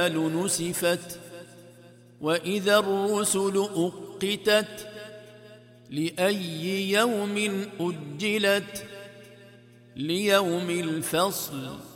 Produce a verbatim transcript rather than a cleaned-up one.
الجبال نسفت وإذا الرسل أقتت لأي يوم أجلت ليوم الفصل